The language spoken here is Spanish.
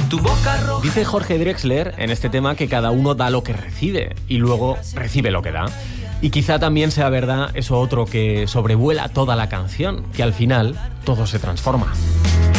Dice Jorge Drexler en este tema que cada uno da lo que recibe y luego recibe lo que da. Y quizá también sea verdad eso otro que sobrevuela toda la canción, que al final todo se transforma.